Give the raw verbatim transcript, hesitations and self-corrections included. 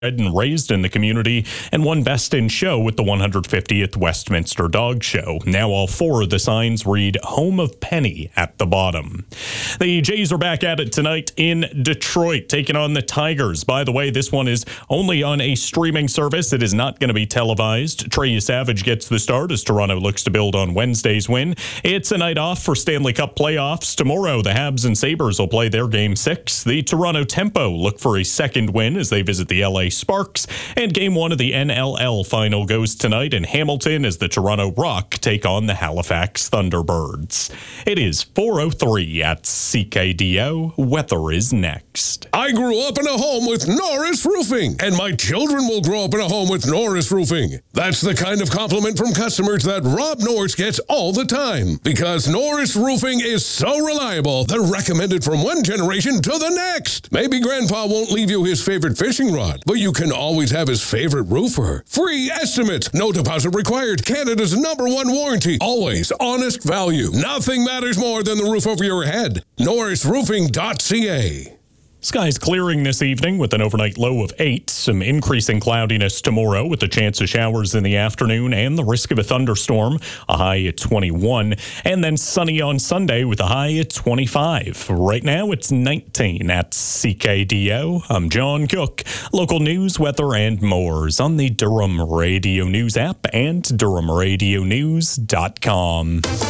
and raised in the community and won Best in Show with the one hundred fiftieth Westminster Dog Show. Now all four of the signs read Home of Penny at the bottom. The Jays are back at it tonight in Detroit, taking on the Tigers. By the way, this one is only on a streaming service. It is not going to be televised. Trey Savage gets the start as Toronto looks to build on Wednesday's win. It's a night off for Stanley Cup playoffs. Tomorrow, the Habs and Sabres will play their game six. The Toronto Tempo look for a second win as they visit the L A Sparks. And game one of the N L L final goes tonight in Hamilton as the Toronto Rock take on the Halifax Thunderbirds. It is four oh three at C K D O. Weather is next. I grew up in a home with Norris Roofing, and my children will grow up in a home with Norris Roofing. That's the kind of compliment from customers that Rob Norris gets all the time, because Norris Roofing is so reliable, they're recommended from one generation to the next. Maybe Grandpa won't leave you his favorite fishing rod, but you can always have his favorite roofer. Free estimates, no deposit required, Canada's number one warranty, always honest value. Nothing matters more than the roof over your head. Norris Roofing dot C A. Skies clearing this evening with an overnight low of eight. Some increasing cloudiness tomorrow with a chance of showers in the afternoon and the risk of a thunderstorm, a high at twenty-one. And then sunny on Sunday with a high at twenty-five. Right now it's nineteen at C K D O. I'm John Cook. Local news, weather, and more is on the Durham Radio News app and Durham Radio News dot com.